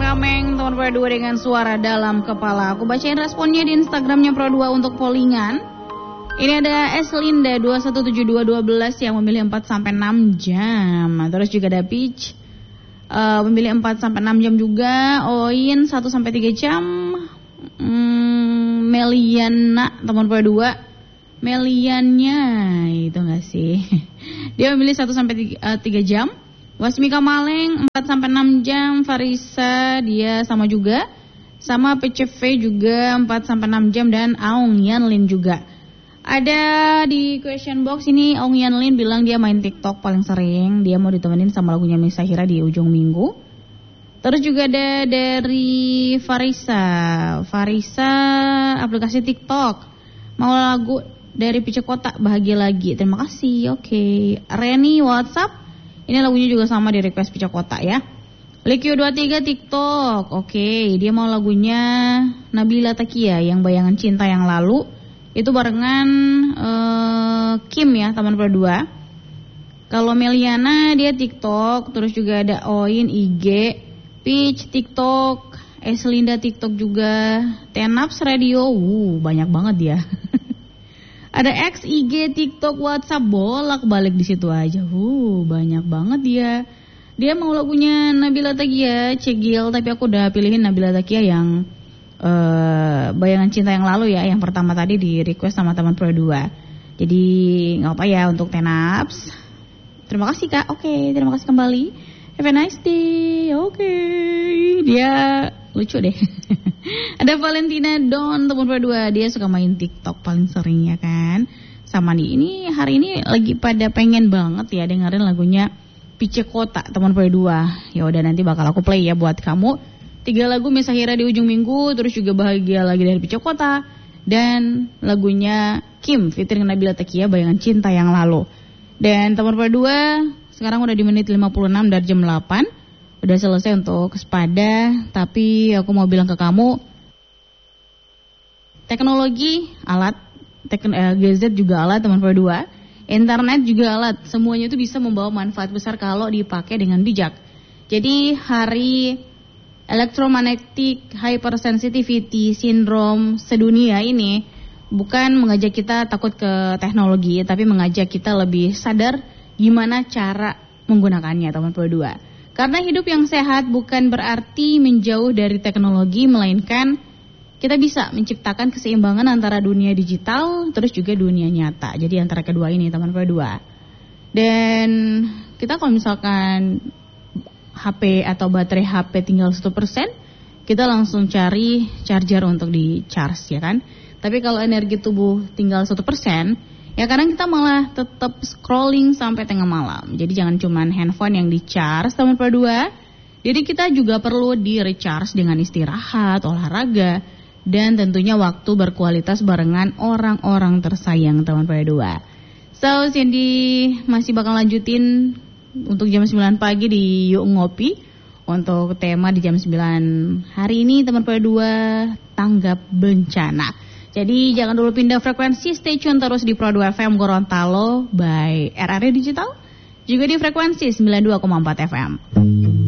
Ameng, teman Pro 2 dengan suara dalam kepala. Aku bacain responnya di Instagramnya Pro 2 untuk pollingan. Ini ada Eslinda 217212 yang memilih 4-6 jam. Terus juga ada Peach memilih 4-6 jam juga. Oin 1-3 jam. Meliana teman Pro 2. Meliannya itu enggak sih? Dia memilih 1-3 jam. Wasmika Maleng 4-6 jam. Farisa dia sama juga. Sama PCV juga 4-6 jam. Dan Aung Yanlin juga. Ada di question box ini Aung Yanlin bilang dia main TikTok paling sering. Dia mau ditemenin sama lagunya Miss Sahira di ujung minggu. Terus juga ada dari Farisa. Farisa aplikasi TikTok. Mau lagu dari Pice Kota Bahagia Lagi. Terima kasih. Oke. Reni WhatsApp. Ini lagunya juga sama di request Pice Kota ya. Likio 23 TikTok. Oke, dia mau lagunya Nabila Takia yang Bayangan Cinta yang Lalu. Itu barengan Kim ya, teman Pro 2. Kalau Meliana dia TikTok, terus juga ada Oin IG, Peach TikTok, Eslinda TikTok juga, Tenaps Radio, banyak banget dia. Ada X IG, TikTok, WhatsApp, bolak-balik di situ aja. Banyak banget dia. Dia mau lagunya Nabila Takia, Cegil, tapi aku udah pilihin Nabila Takia yang Bayangan Cinta yang Lalu ya. Yang pertama tadi di request sama teman Pro 2. Jadi gak apa ya untuk Tenaps. Terima kasih Kak. Oke, terima kasih kembali. Have a nice day. Oke. Dia lucu deh. Ada Valentina Don teman Pro 2. Dia suka main TikTok paling sering ya kan. Sama nih, ini hari ini lagi pada pengen banget ya dengerin lagunya Pice Kota teman Pro 2. Ya udah nanti bakal aku play ya buat kamu. 3 lagu Miss Sahira di ujung minggu, terus juga Bahagia Lagi dari Pice Kota, dan lagunya Kim featuring Nabila Takia Bayangan Cinta yang Lalu. Dan teman Pro 2 sekarang udah di menit 56 dari jam 8. Udah selesai untuk Sepada, tapi aku mau bilang ke kamu, teknologi alat, gadget juga alat teman Pro 2, internet juga alat, semuanya itu bisa membawa manfaat besar kalau dipakai dengan bijak. Jadi hari Electromagnetic Hypersensitivity Syndrome sedunia ini bukan mengajak kita takut ke teknologi, tapi mengajak kita lebih sadar gimana cara menggunakannya teman Pro 2. Karena hidup yang sehat bukan berarti menjauh dari teknologi, melainkan kita bisa menciptakan keseimbangan antara dunia digital terus juga dunia nyata. Jadi antara kedua ini teman Pro 2. Dan kita kalau misalkan HP atau baterai HP tinggal 1%, kita langsung cari charger untuk di charge ya kan. Tapi kalau energi tubuh tinggal 1%, ya kadang kita malah tetap scrolling sampai tengah malam. Jadi jangan cuman handphone yang di charge teman Pro 2. Jadi kita juga perlu di recharge dengan istirahat, olahraga, dan tentunya waktu berkualitas barengan orang-orang tersayang teman Pro 2. So Cindy masih bakal lanjutin untuk jam 9 pagi di Yuk Ngopi. Untuk tema di jam 9 hari ini teman Pro 2 tanggap bencana. Jadi jangan dulu pindah frekuensi, stay tune terus di Pro 2 FM Gorontalo by RRI Digital. Juga di frekuensi 92,4 FM.